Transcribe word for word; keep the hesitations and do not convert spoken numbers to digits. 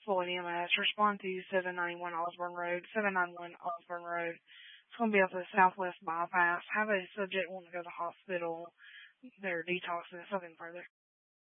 Floyd E M S. Respond to seven ninety-one Osborne Road, seven ninety-one Osborne Road. It's going to be off the southwest bypass. Have a subject want to go to the hospital. They're detoxing, something further.